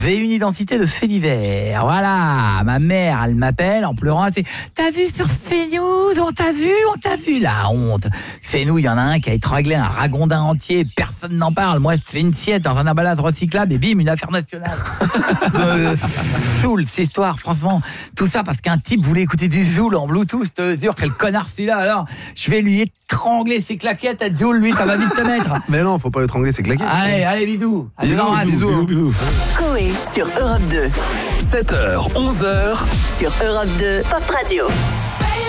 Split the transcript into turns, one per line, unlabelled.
Vous avez une identité de fait divers. Voilà, ma mère, elle m'appelle en pleurant. Elle fait, t'as vu sur CNews? On t'a vu, la honte. C'est nous, il y en a un qui a étranglé un ragondin entier, personne n'en parle. Moi, je fais une sieste dans un emballage recyclable et bim, une affaire nationale. Zoul, cette histoire, franchement, tout ça parce qu'un type voulait écouter du Zoul en Bluetooth. Je te jure, quel connard celui-là. Alors, je vais lui étrangler ses claquettes à Zoul, lui, ça va vite te mettre.
Mais non, faut pas l'étrangler, c'est claqué.
Allez, bisous. Allez,
Bisous.
Coé sur Europe 2.
7h, 11h.
Sur Europe 2, Pop Radio.